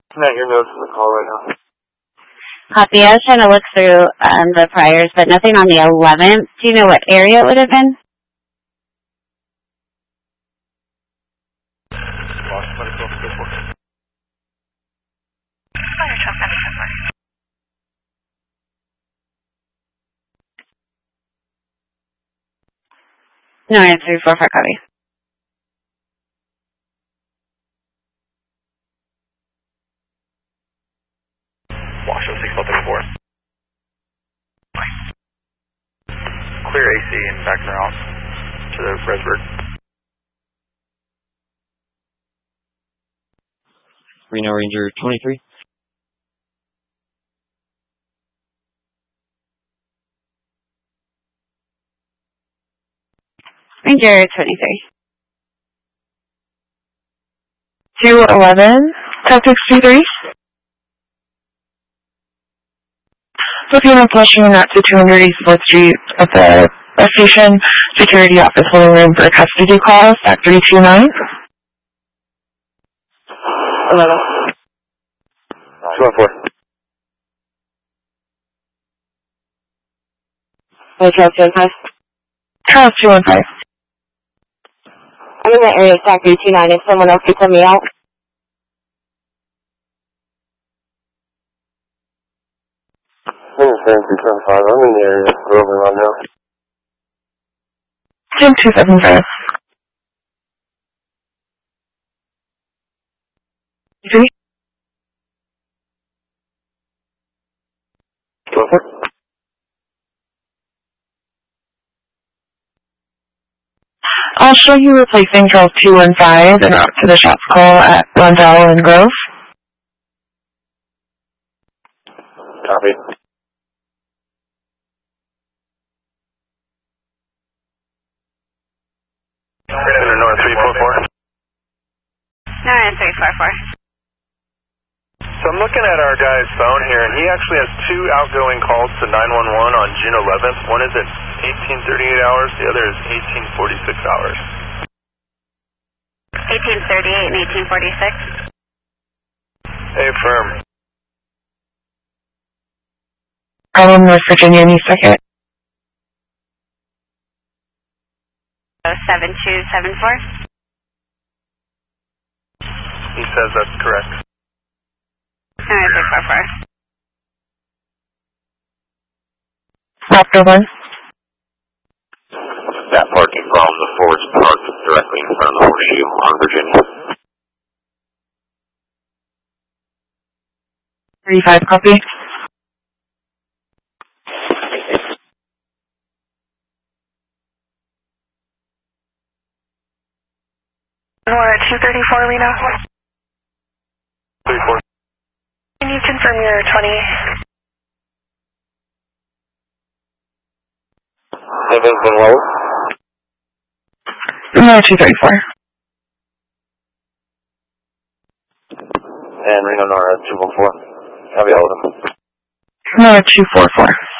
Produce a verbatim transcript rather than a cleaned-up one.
Not your notes in the call right now. Copy. I was trying to look through um, the priors, but nothing on the eleventh. Do you know what area it would have been? No, I have three four four copy. Washington six one four. Clear A C and back around to the Resburg. Reno Ranger twenty-three. Ranger twenty-three. two eleven, Tactics two three. Looking at pushing that to two hundred eighty-fourth Street at the bus station, security office holding room for a custody call, Stack three two nine. eleven. two one four. Oh, Charles two one five. Charles two one five. I'm in the area of Stack three two nine. If someone else could send me out. I'm in seven two seven five. I'm in the area of Grover right now. Jim two seven five. Three. I'll show you replacing Charles two one five and route to the shots call at Rondell and Grove. Copy. North three four four. No, three four four. So I'm looking at our guy's phone here, and he actually has two outgoing calls to nine one one on June eleventh. One is at eighteen thirty-eight hours, the other is eighteen forty-six hours. eighteen thirty-eight and eighteen forty-six. Hey, firm. I'm in West Virginia, New Second. seven two seven four. He says that's correct. No, three four four. Raptor one. That parking problem, the Ford's parked directly in front of the horseshoe on Virginia. three five copy. We're at two thirty-four, Reno. three four. Can you confirm your twenty? Anything lower? No, two thirty-four. And Reno Nara two one four. Copy all of them. No, two four four.